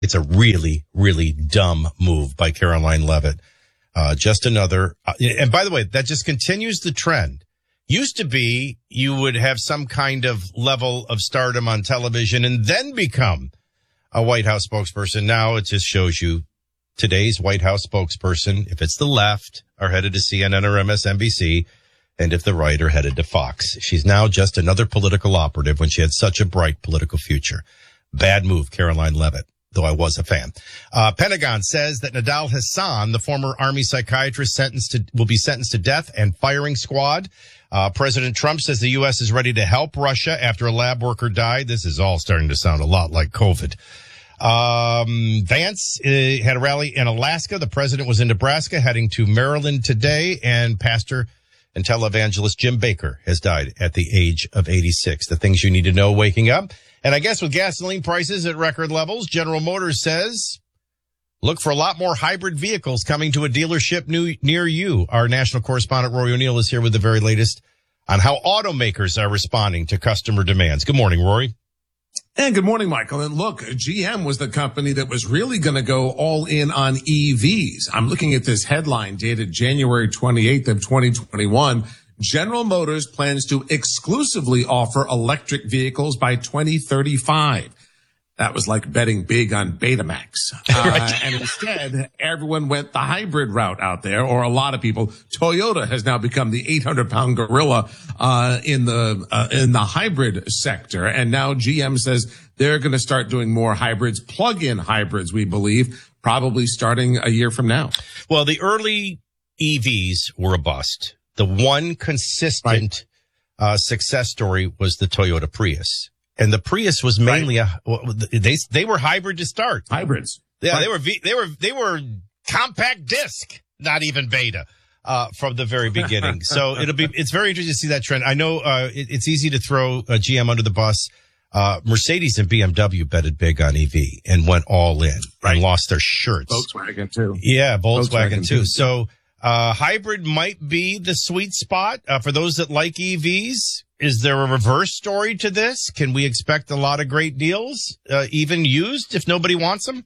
It's a really, really dumb move by Caroline Leavitt. Just another, and by the way, that just continues the trend. Used to be you would have some kind of level of stardom on television and then become a White House spokesperson. Now it just shows you today's White House spokesperson, if it's the left, are headed to CNN or MSNBC, and if the right are headed to Fox. She's now just another political operative when she had such a bright political future. Bad move, Caroline Leavitt, though I was a fan. Pentagon says that Nidal Hasan, the former Army psychiatrist, will be sentenced to death and firing squad. President Trump says the U.S. is ready to help Russia after a lab worker died. This is all starting to sound a lot like COVID. Vance had a rally in Alaska. The president was in Nebraska, heading to Maryland today, and pastor and televangelist Jim Baker has died at the age of 86. The things you need to know waking up. And I guess with gasoline prices at record levels, General Motors says, look for a lot more hybrid vehicles coming to a dealership near you. Our national correspondent, Rory O'Neill, is here with the very latest on how automakers are responding to customer demands. Good morning, Rory. And good morning, Michael. And look, GM was the company that was really going to go all in on EVs. I'm looking at this headline dated January 28th of 2021. General Motors plans to exclusively offer electric vehicles by 2035. That was like betting big on Betamax. And instead, everyone went the hybrid route out there, or a lot of people. Toyota has now become the 800-pound gorilla in the hybrid sector. And now GM says they're going to start doing more hybrids, plug-in hybrids, we believe, probably starting a year from now. Well, the early EVs were a bust. The one consistent success story was the Toyota Prius. And the Prius was mainly they were hybrid to start. Hybrids. Yeah, right. They were compact disc, not even beta, from the very beginning. So it's very interesting to see that trend. I know, it's easy to throw GM under the bus. Mercedes and BMW betted big on EV and went all in and lost their shirts. Volkswagen too. Yeah, Volkswagen too. So, hybrid might be the sweet spot, for those that like EVs. Is there a reverse story to this? Can we expect a lot of great deals, even used, if nobody wants them?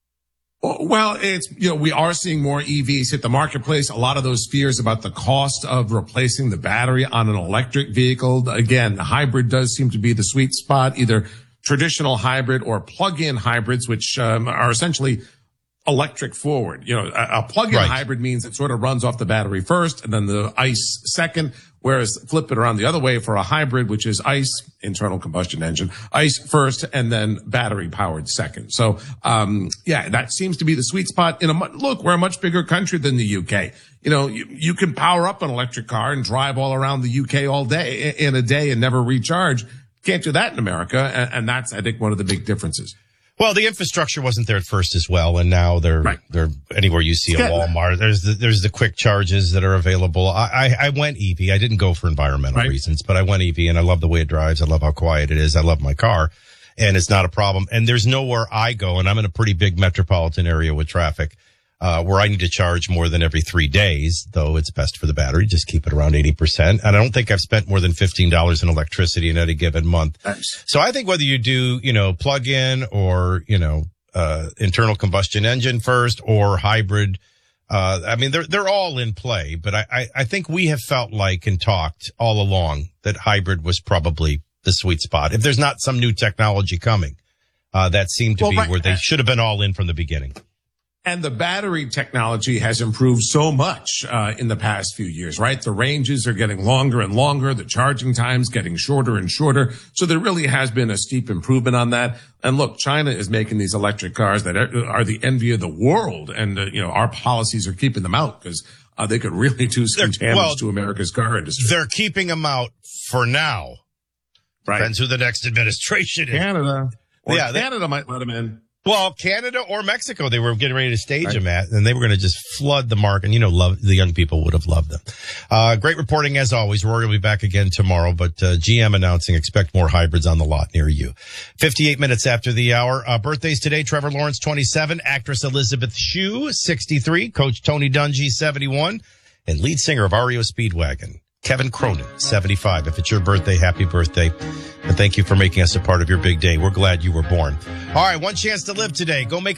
Well, we are seeing more EVs hit the marketplace. A lot of those fears about the cost of replacing the battery on an electric vehicle. Again, hybrid does seem to be the sweet spot, either traditional hybrid or plug-in hybrids, which are essentially electric forward. A plug-in hybrid means it sort of runs off the battery first and then the ICE second, whereas flip it around the other way for a hybrid, which is ICE, internal combustion engine, ICE first and then battery powered second. So, that seems to be the sweet spot. We're a much bigger country than the UK. You can power up an electric car and drive all around the UK all day in a day and never recharge. Can't do that in America. And that's, I think, one of the big differences. Well, the infrastructure wasn't there at first as well, and now they're anywhere you see a Walmart. There's the quick charges that are available. I went EV. I didn't go for environmental reasons, but I went EV, and I love the way it drives. I love how quiet it is. I love my car, and it's not a problem. And there's nowhere I go, and I'm in a pretty big metropolitan area with traffic, where I need to charge more than every 3 days, though it's best for the battery. Just keep it around 80%. And I don't think I've spent more than $15 in electricity in any given month. Nice. So I think whether you do, plug-in or, internal combustion engine first or hybrid, they're all in play. But I think we have felt like and talked all along that hybrid was probably the sweet spot. If there's not some new technology coming, that seemed to be where they should have been all in from the beginning. And the battery technology has improved so much in the past few years, right? The ranges are getting longer and longer. The charging times getting shorter and shorter. So there really has been a steep improvement on that. And look, China is making these electric cars that are the envy of the world. And, our policies are keeping them out because they could really do some damage to America's car industry. They're keeping them out for now. Right. Depends who the next administration is. Canada. Canada might let them in. Well, Canada or Mexico, they were getting ready to stage them at, and they were going to just flood the market. And, the young people would have loved them. Great reporting as always. Rory will be back again tomorrow, but GM announcing expect more hybrids on the lot near you. 58 minutes after the hour. Birthdays today, Trevor Lawrence, 27, actress Elizabeth Shue, 63, Coach Tony Dungy, 71, and lead singer of REO Speedwagon, Kevin Cronin, 75. If it's your birthday, happy birthday. And thank you for making us a part of your big day. We're glad you were born. All right, one chance to live today. Go make